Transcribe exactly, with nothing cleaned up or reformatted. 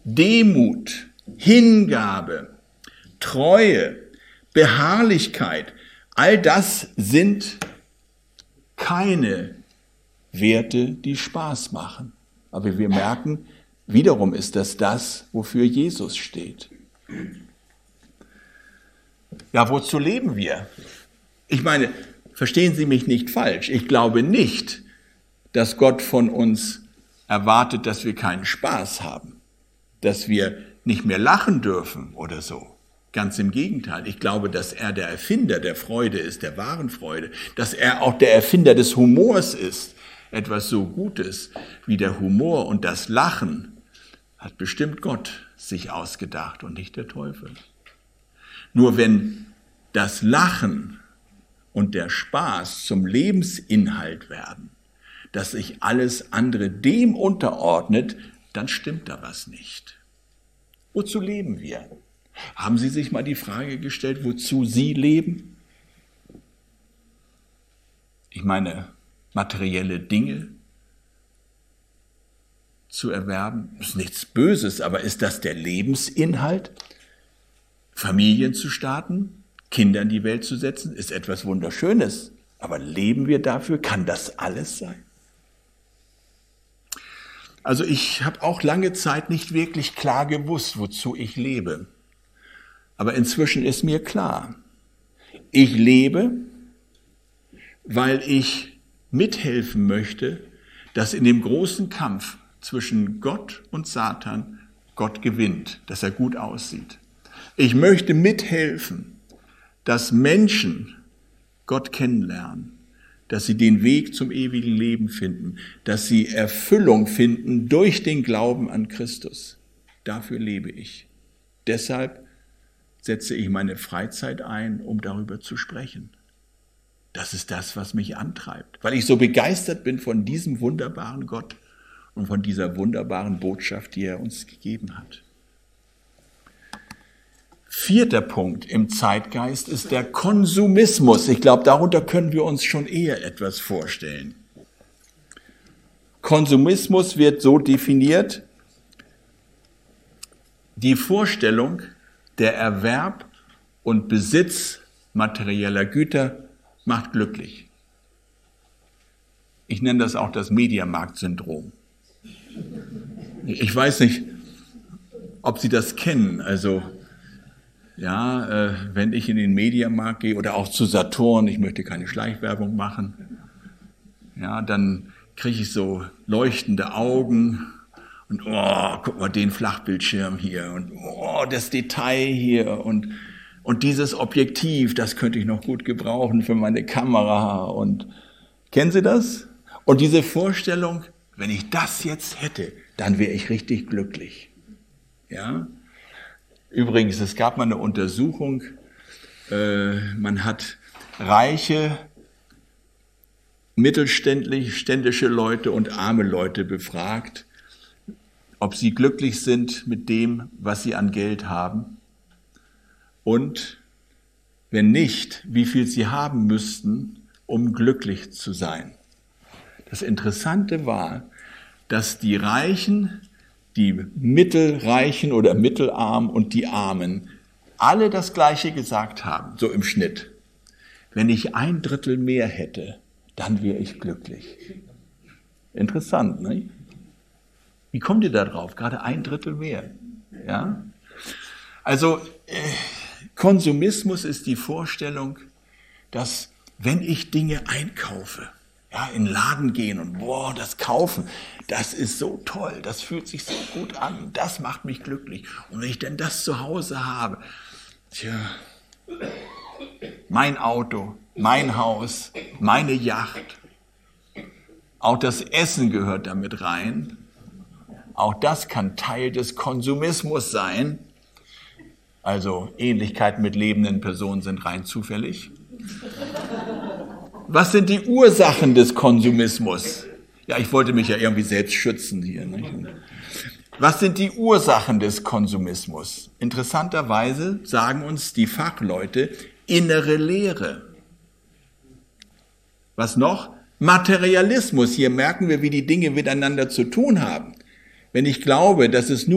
Demut, Hingabe, Treue, Beharrlichkeit, all das sind keine Werte, die Spaß machen. Aber wir merken, wiederum ist das das, wofür Jesus steht. Ja, wozu leben wir? Ich meine, verstehen Sie mich nicht falsch. Ich glaube nicht, dass Gott von uns erwartet, dass wir keinen Spaß haben, dass wir nicht mehr lachen dürfen oder so. Ganz im Gegenteil. Ich glaube, dass er der Erfinder der Freude ist, der wahren Freude, dass er auch der Erfinder des Humors ist. Etwas so Gutes wie der Humor und das Lachen hat bestimmt Gott sich ausgedacht und nicht der Teufel. Nur wenn das Lachen und der Spaß zum Lebensinhalt werden, dass sich alles andere dem unterordnet, dann stimmt da was nicht. Wozu leben wir? Haben Sie sich mal die Frage gestellt, wozu Sie leben? Ich meine, materielle Dinge zu erwerben, ist nichts Böses, aber ist das der Lebensinhalt? Familien zu starten, Kinder in die Welt zu setzen, ist etwas Wunderschönes. Aber leben wir dafür? Kann das alles sein? Also ich habe auch lange Zeit nicht wirklich klar gewusst, wozu ich lebe. Aber inzwischen ist mir klar, ich lebe, weil ich mithelfen möchte, dass in dem großen Kampf zwischen Gott und Satan Gott gewinnt, dass er gut aussieht. Ich möchte mithelfen, dass Menschen Gott kennenlernen, dass sie den Weg zum ewigen Leben finden, dass sie Erfüllung finden durch den Glauben an Christus. Dafür lebe ich. Deshalb setze ich meine Freizeit ein, um darüber zu sprechen. Das ist das, was mich antreibt, weil ich so begeistert bin von diesem wunderbaren Gott und von dieser wunderbaren Botschaft, die er uns gegeben hat. Vierter Punkt im Zeitgeist ist der Konsumismus. Ich glaube, darunter können wir uns schon eher etwas vorstellen. Konsumismus wird so definiert: die Vorstellung, der Erwerb und Besitz materieller Güter macht glücklich. Ich nenne das auch das Mediamarkt-Syndrom. Ich weiß nicht, ob Sie das kennen. Also, ja, äh, wenn ich in den Mediamarkt gehe oder auch zu Saturn, ich möchte keine Schleichwerbung machen, ja, dann kriege ich so leuchtende Augen und oh, guck mal, den Flachbildschirm hier und oh, das Detail hier und Und dieses Objektiv, das könnte ich noch gut gebrauchen für meine Kamera. Und kennen Sie das? Und diese Vorstellung, wenn ich das jetzt hätte, dann wäre ich richtig glücklich. Ja? Übrigens, es gab mal eine Untersuchung, äh, man hat reiche, mittelständische Leute und arme Leute befragt, ob sie glücklich sind mit dem, was sie an Geld haben. Und wenn nicht, wie viel sie haben müssten, um glücklich zu sein. Das Interessante war, dass die Reichen, die Mittelreichen oder Mittelarmen und die Armen alle das Gleiche gesagt haben, so im Schnitt. Wenn ich ein Drittel mehr hätte, dann wäre ich glücklich. Interessant, ne? Wie kommt ihr da drauf? Gerade ein Drittel mehr. Ja? Also, äh, Konsumismus ist die Vorstellung, dass wenn ich Dinge einkaufe, ja, in den Laden gehen und boah, das kaufen, das ist so toll, das fühlt sich so gut an, das macht mich glücklich. Und wenn ich denn das zu Hause habe, tja, mein Auto, mein Haus, meine Yacht, auch das Essen gehört damit rein, auch das kann Teil des Konsumismus sein. Also Ähnlichkeiten mit lebenden Personen sind rein zufällig. Was sind die Ursachen des Konsumismus? Ja, ich wollte mich ja irgendwie selbst schützen hier. Nicht? Was sind die Ursachen des Konsumismus? Interessanterweise sagen uns die Fachleute innere Leere. Was noch? Materialismus. Hier merken wir, wie die Dinge miteinander zu tun haben. Wenn ich glaube, dass es nur